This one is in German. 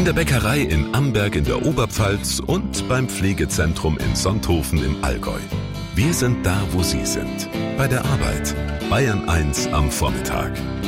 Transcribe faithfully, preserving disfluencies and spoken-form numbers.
In der Bäckerei in Amberg in der Oberpfalz und beim Pflegezentrum in Sonthofen im Allgäu. Wir sind da, wo Sie sind. Bei der Arbeit. Bayern eins am Vormittag.